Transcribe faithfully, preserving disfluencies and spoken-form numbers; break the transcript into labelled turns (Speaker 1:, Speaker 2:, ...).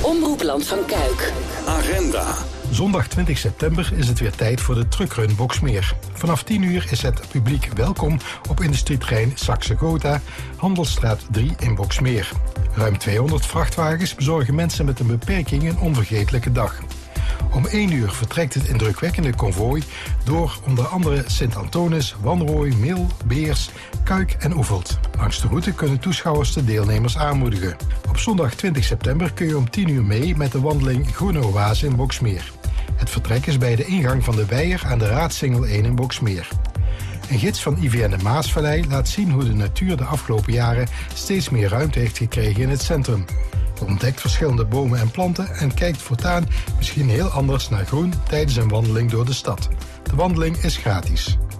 Speaker 1: Omroepland van Kuik.
Speaker 2: Agenda.
Speaker 3: Zondag twintig september is het weer tijd voor de Truckrun Boxmeer. Vanaf tien uur is het publiek welkom op industrieterrein Saxe Gotha, Handelsstraat drie in Boxmeer. Ruim tweehonderd vrachtwagens bezorgen mensen met een beperking een onvergetelijke dag. Om één uur vertrekt het indrukwekkende konvooi door onder andere Sint-Antonis, Wanrooy, Mil, Beers, Kuik en Oeveld. Langs de route kunnen toeschouwers de deelnemers aanmoedigen. Op zondag twintig september kun je om tien uur mee met de wandeling Groene Oase in Boxmeer. Het vertrek is bij de ingang van de Weijer aan de Raadsingel één in Boxmeer. Een gids van I V N de Maasvallei laat zien hoe de natuur de afgelopen jaren steeds meer ruimte heeft gekregen in het centrum. Ontdekt verschillende bomen en planten en kijkt voortaan misschien heel anders naar groen tijdens een wandeling door de stad. De wandeling is gratis.